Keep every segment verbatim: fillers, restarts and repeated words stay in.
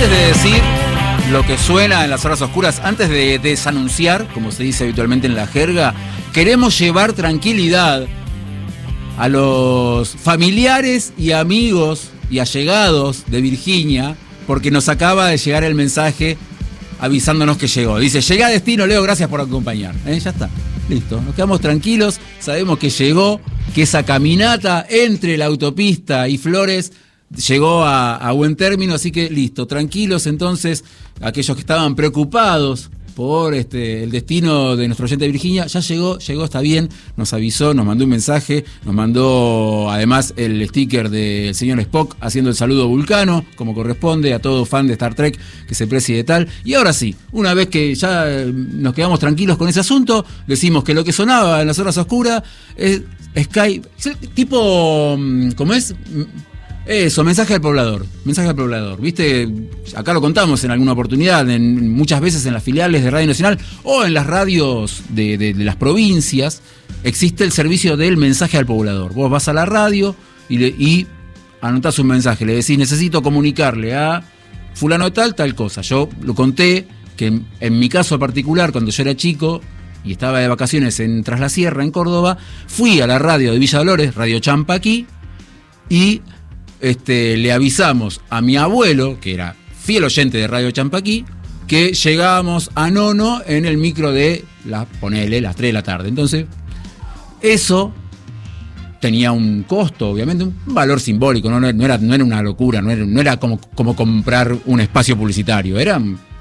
Antes de decir lo que suena en las horas oscuras, antes de desanunciar, como se dice habitualmente en la jerga, queremos llevar tranquilidad a los familiares y amigos y allegados de Virginia, porque nos acaba de llegar el mensaje avisándonos que llegó. Dice, llegué a destino, Leo, gracias por acompañar. ¿Eh? Ya está, listo, nos quedamos tranquilos, sabemos que llegó, que esa caminata entre la autopista y Flores llegó a, a buen término, así que listo, tranquilos entonces, aquellos que estaban preocupados por este, el destino de nuestro oyente de Virginia, ya llegó, llegó, está bien, nos avisó, nos mandó un mensaje, nos mandó además el sticker del señor Spock haciendo el saludo vulcano, como corresponde a todo fan de Star Trek que se precie de tal. Y ahora sí, una vez que ya nos quedamos tranquilos con ese asunto, decimos que lo que sonaba en las horas oscuras es Sky, tipo, ¿cómo es? Eso, mensaje al poblador, mensaje al poblador, viste, acá lo contamos en alguna oportunidad, en, muchas veces en las filiales de Radio Nacional o en las radios de, de, de las provincias, existe el servicio del mensaje al poblador. Vos vas a la radio y, le, y anotás un mensaje, le decís, necesito comunicarle a fulano de tal, tal cosa. Yo lo conté, que en, en mi caso particular, cuando yo era chico y estaba de vacaciones en Tras la Sierra, en Córdoba, fui a la radio de Villa Dolores, Radio Champaquí, y Este, le avisamos a mi abuelo, que era fiel oyente de Radio Champaquí, que llegábamos a Nono en el micro de, la, ponele, las tres de la tarde. Entonces, eso tenía un costo, obviamente, un valor simbólico, no, no, era, no era una locura, no era, no era como, como comprar un espacio publicitario, era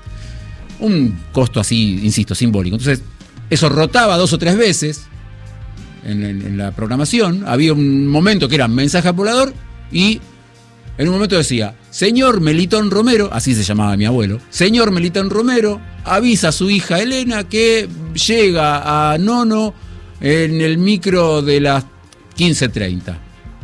un costo así, insisto, simbólico. Entonces, eso rotaba dos o tres veces en, en, en la programación. Había un momento que era mensaje al poblador y en un momento decía, señor Melitón Romero, así se llamaba mi abuelo, señor Melitón Romero avisa a su hija Elena que llega a Nono en el micro de las quince treinta.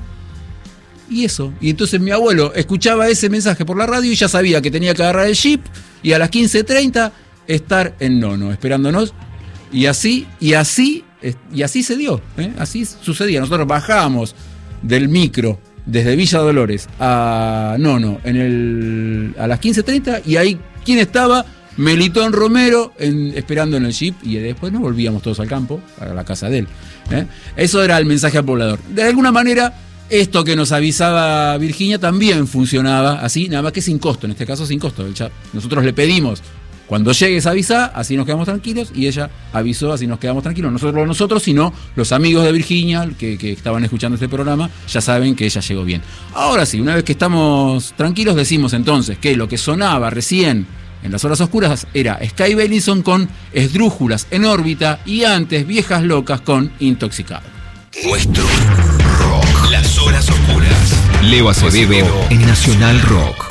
Y eso, y entonces mi abuelo escuchaba ese mensaje por la radio y ya sabía que tenía que agarrar el jeep y a las quince treinta estar en Nono, esperándonos, y así, y así, y así se dio, ¿eh? Así sucedía. Nosotros bajábamos del micro desde Villa Dolores a Nono en el, a las quince treinta y ahí, ¿quién estaba? Melitón Romero en, esperando en el jeep, y después nos volvíamos todos al campo, a la casa de él. ¿eh? Eso era el mensaje al poblador. De alguna manera, esto que nos avisaba Virginia también funcionaba así, nada más que sin costo, en este caso sin costo. Nosotros le pedimos, cuando llegues avisa, así nos quedamos tranquilos, y ella avisó, así nos quedamos tranquilos. Nosotros nosotros, sino los amigos de Virginia que, que estaban escuchando este programa, ya saben que ella llegó bien. Ahora sí, una vez que estamos tranquilos, decimos entonces que lo que sonaba recién en las horas oscuras era Sky Beilinson con Esdrújulas en órbita, y antes Viejas Locas con Intoxicado. Nuestro rock. Las horas oscuras. Leo Acevedo en Nacional Rock.